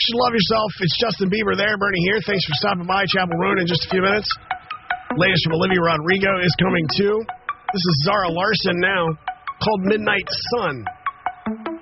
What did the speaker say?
should love yourself. It's Justin Bieber there, Bernie here. Thanks for stopping by. Chapel Road in just a few minutes. Latest from Olivia Rodrigo is coming too. This is Zara Larson now, called Midnight Sun.